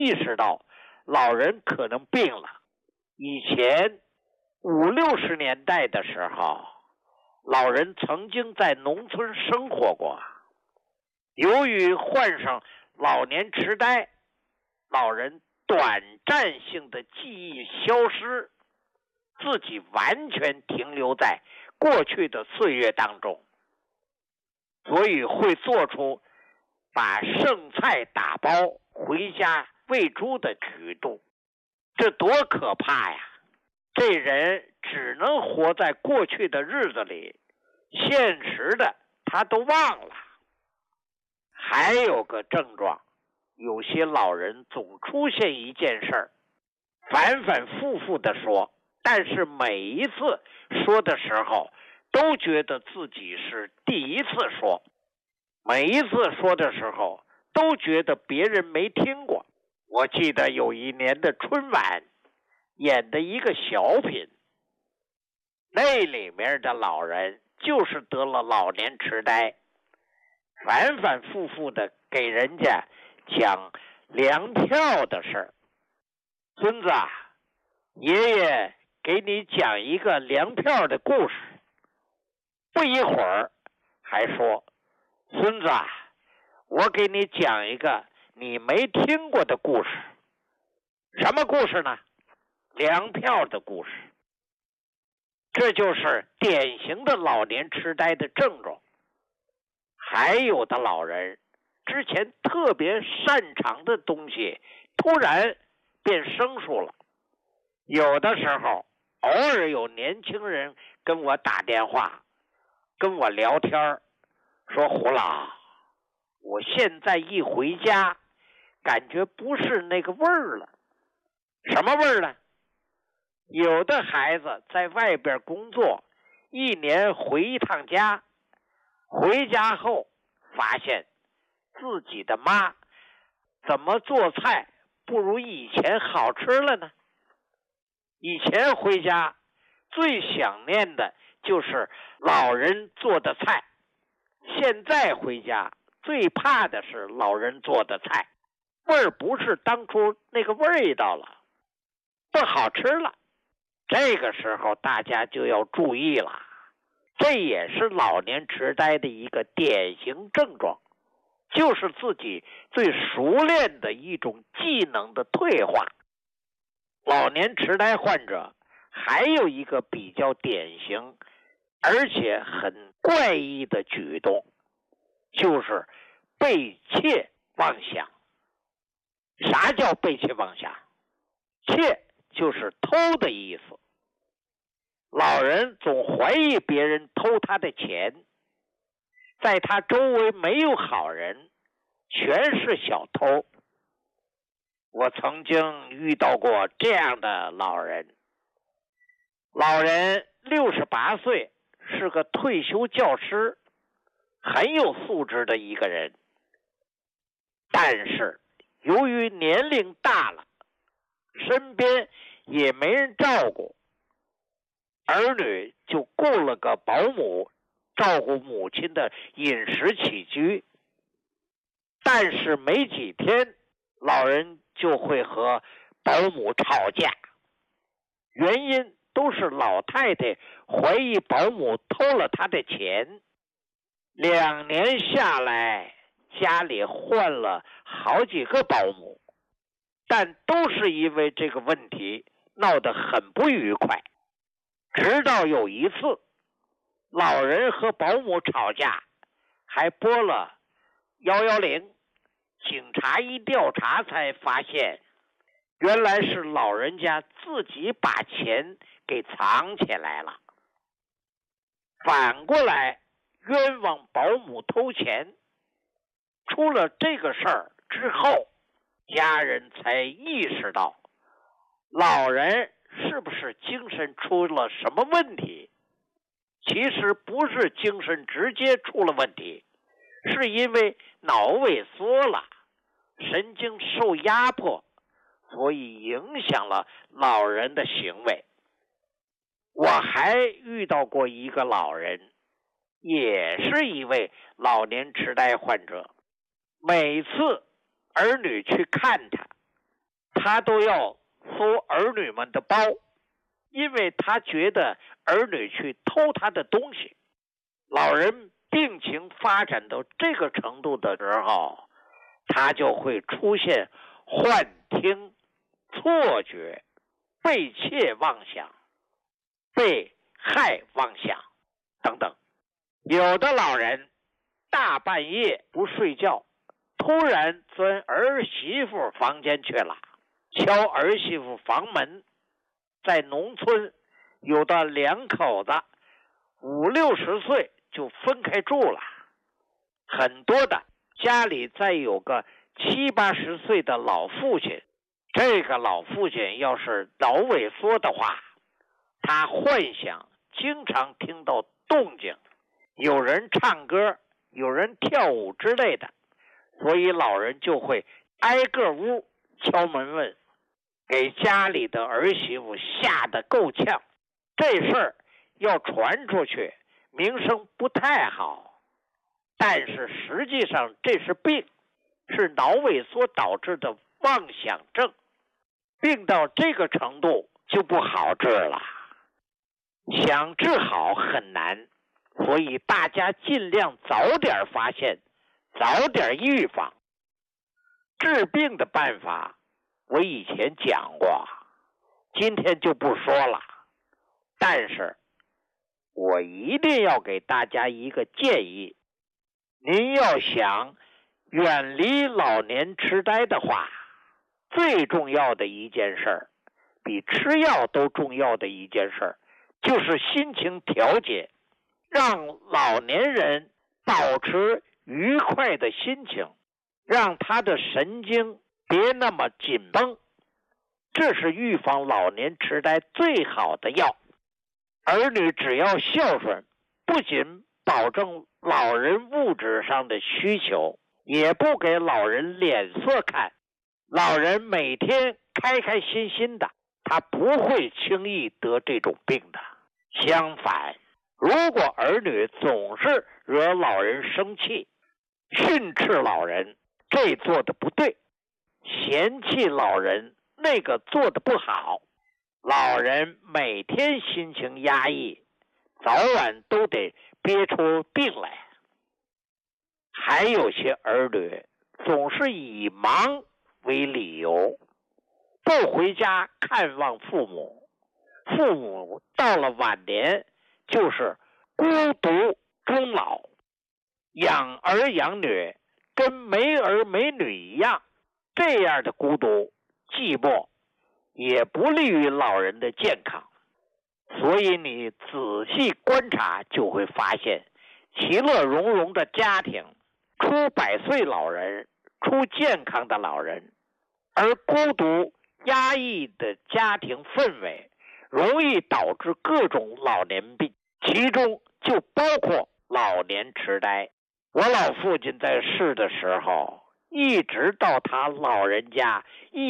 意识到老人可能病了。以前50、60年代的时候，老人曾经在农村生活过，由于患上老年痴呆，老人短暂性的记忆消失，自己完全停留在过去的岁月当中，所以会做出把剩菜打包回家喂猪的举动。这多可怕呀！这人只能活在过去的日子里，现实的他都忘了。还有个症状，有些老人总出现一件事儿，反反复复的说，但是每一次说的时候都觉得自己是第一次说，每一次说的时候都觉得别人没听过。我记得有一年的春晚演的一个小品，那里面的老人就是得了老年痴呆，反反复复的给人家讲粮票的事儿。孙子啊，爷爷给你讲一个粮票的故事。不一会儿还说，孙子啊，我给你讲一个你没听过的故事。什么故事呢？粮票的故事。这就是典型的老年痴呆的症状。还有的老人之前特别擅长的东西突然变生疏了。有的时候偶尔有年轻人跟我打电话跟我聊天，说胡老，我现在一回家感觉不是那个味儿了。什么味儿呢？有的孩子在外边工作，1年回一趟家，回家后发现自己的妈怎么做菜不如以前好吃了呢？以前回家最想念的就是老人做的菜，现在回家最怕的是老人做的菜，味儿不是当初那个味道了，不好吃了。这个时候大家就要注意了，这也是老年痴呆的一个典型症状，就是自己最熟练的一种技能的退化。老年痴呆患者还有一个比较典型而且很怪异的举动，就是背窃妄想。啥叫背窃妄想？窃就是偷的意思。老人总怀疑别人偷他的钱，在他周围没有好人，全是小偷。我曾经遇到过这样的老人，老人68岁，是个退休教师，很有素质的一个人，但是由于年龄大了，身边也没人照顾，儿女就雇了个保姆照顾母亲的饮食起居。但是没几天，老人就会和保姆吵架，原因都是老太太怀疑保姆偷了她的钱。2年下来，家里换了好几个保姆，但都是因为这个问题闹得很不愉快。直到有一次，老人和保姆吵架，还拨了110，警察一调查才发现，原来是老人家自己把钱给藏起来了。反过来冤枉保姆偷钱。出了这个事儿之后，家人才意识到老人是不是精神出了什么问题。其实不是精神直接出了问题，是因为脑萎缩了，神经受压迫，所以影响了老人的行为。我还遇到过一个老人，也是一位老年痴呆患者。每次儿女去看他， 他都要搜儿女们的包，因为他觉得儿女去偷他的东西。老人病情发展到这个程度的时候，他就会出现幻听、错觉、被窃妄想、被害妄想等等。有的老人大半夜不睡觉，突然钻儿媳妇房间去了，敲儿媳妇房门。在农村，有的两口子50、60岁就分开住了，很多的家里再有个70、80岁的老父亲，这个老父亲要是脑萎缩的话，他幻想经常听到动静，有人唱歌，有人跳舞之类的，所以老人就会挨个屋敲门问，给家里的儿媳妇吓得够呛。这事儿要传出去，名声不太好，但是实际上这是病，是脑萎缩导致的妄想症，病到这个程度就不好治了，想治好很难，所以大家尽量早点发现，早点预防。治病的办法我以前讲过，今天就不说了，但是我一定要给大家一个建议，您要想远离老年痴呆的话，最重要的一件事，比吃药都重要的一件事，就是心情调节，让老年人保持愉快的心情，让他的神经别那么紧绷，这是预防老年痴呆最好的药。儿女只要孝顺，不仅保证老人物质上的需求，也不给老人脸色看，老人每天开开心心的，他不会轻易得这种病的。相反，如果儿女总是惹老人生气，训斥老人这做的不对，嫌弃老人那个做的不好，老人每天心情压抑，早晚都得憋出病来。还有些儿女总是以忙为理由，不回家看望父母，父母到了晚年就是孤独终老，养儿养女跟没儿没女一样，这样的孤独寂寞也不利于老人的健康。所以你仔细观察就会发现，其乐融融的家庭出100岁老人，出健康的老人，而孤独压抑的家庭氛围容易导致各种老年病，其中就包括老年痴呆。我老父亲在世的时候，一直到他老人家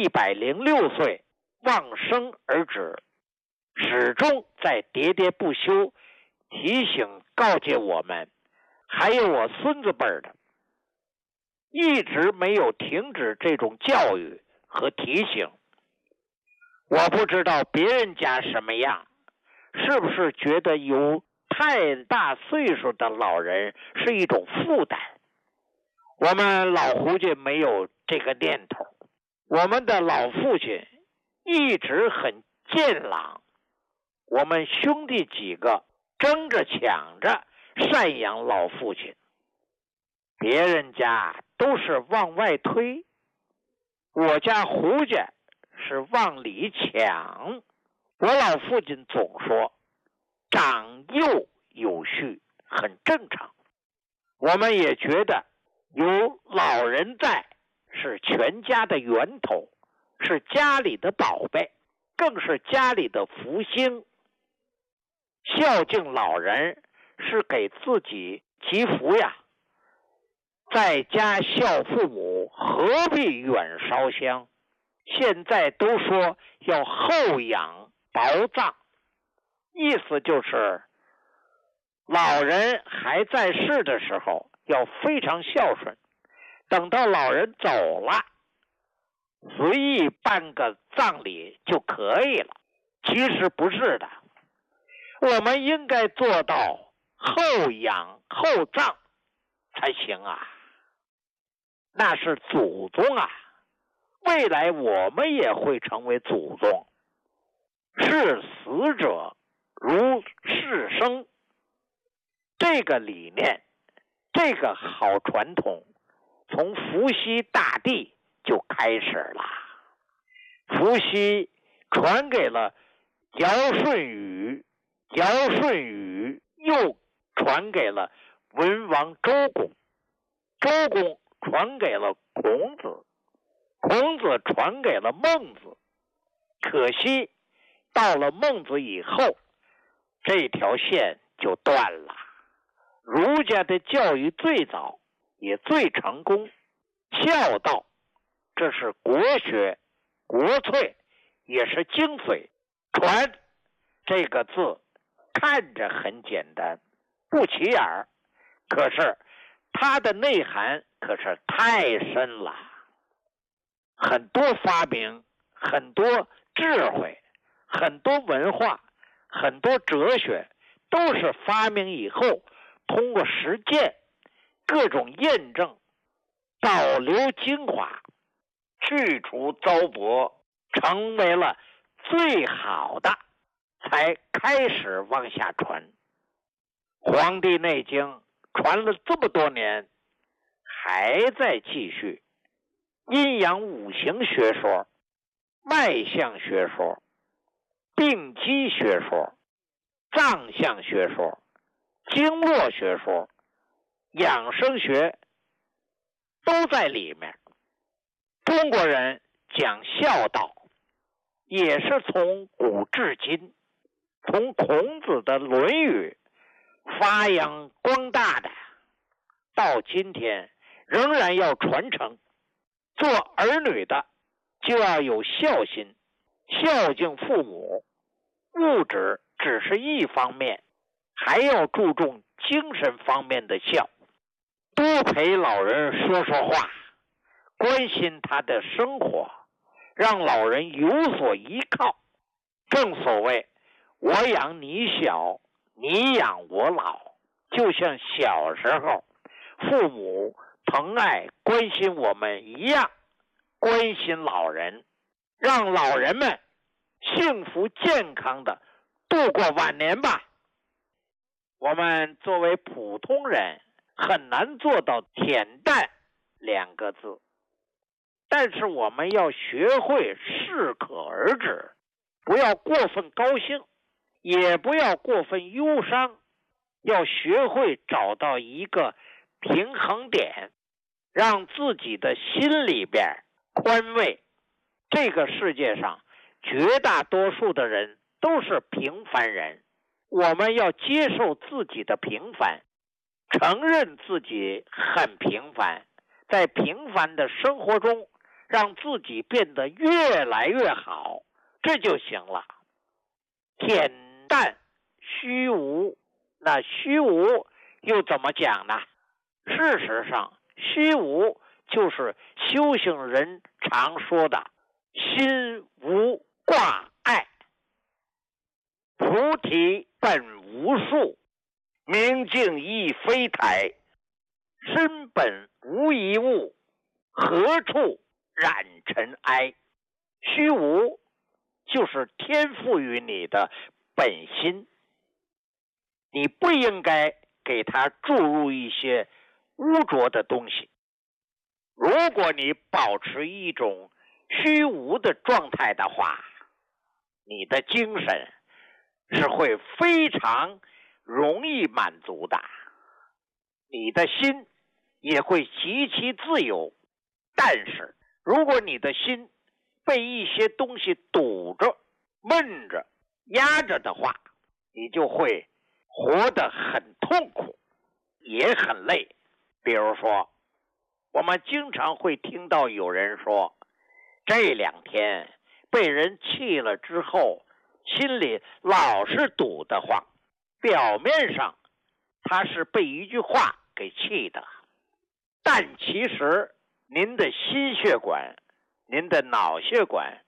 106岁往生而止，始终在喋喋不休提醒告诫我们，还有我孙子辈的，一直没有停止这种教育和提醒。我不知道别人家什么样，是不是觉得有太大岁数的老人是一种负担？我们老胡家没有这个念头，我们的老父亲一直很健朗，我们兄弟几个争着抢着赡养老父亲，别人家都是往外推，我家胡家是往里抢。我老父亲总说长幼有序，很正常。我们也觉得有老人在是全家的源头，是家里的宝贝，更是家里的福星。孝敬老人是给自己祈福呀，在家孝父母，何必远烧香？现在都说要厚养薄葬，意思就是老人还在世的时候要非常孝顺，等到老人走了， 随意办个葬礼就可以了。其实不是的，我们应该做到后养后葬才行啊。那是祖宗啊，未来我们也会成为祖宗。视死者如视生，这个理念，这个好传统，从伏羲大帝就开始了。伏羲传给了尧舜禹，尧舜禹又传给了文王周公，周公传给了孔子，孔子传给了孟子。可惜到了孟子以后，这条线就断了。儒家的教育最早也最成功，孝道，这是国学国粹，也是精髓。传这个字看着很简单，不起眼儿，可是它的内涵可是太深了。很多发明，很多智慧，很多文化，很多哲学，都是发明以后通过实践各种验证，保留精华，去除糟粕，成为了最好的，才开始往下传。黄帝内经传了这么多年，还在继续。阴阳五行学说、脉象学说、病机学说、脏象学说、经络学说、养生学都在里面。中国人讲孝道，也是从古至今，从孔子的《论语》发扬光大的，到今天仍然要传承。做儿女的就要有孝心，孝敬父母。物质只是一方面，还要注重精神方面的孝。多陪老人说说话，关心他的生活，让老人有所依靠。正所谓我养你小，你养我老。就像小时候父母疼爱关心我们一样，关心老人，让老人们幸福健康的度过晚年吧。我们作为普通人很难做到恬淡2个字，但是我们要学会适可而止，不要过分高兴，也不要过分忧伤，要学会找到一个平衡点，让自己的心里边宽慰。这个世界上绝大多数的人都是平凡人，我们要接受自己的平凡，承认自己很平凡，在平凡的生活中让自己变得越来越好，这就行了。恬淡虚无，那虚无又怎么讲呢？事实上，虚无就是修行人常说的心无挂碍。菩提本无树，明镜亦非台，身本无一物，何处染尘埃。虚无就是天赋予你的本心，你不应该给它注入一些污浊的东西。如果你保持一种虚无的状态的话，你的精神是会非常容易满足的，你的心也会极其自由。但是如果你的心被一些东西堵着、闷着、压着的话，你就会活得很痛苦，也很累。比如说，我们经常会听到有人说，这2天被人气了之后，心里老是堵得慌。表面上他是被一句话给气的，但其实您的心血管、 您的脑血管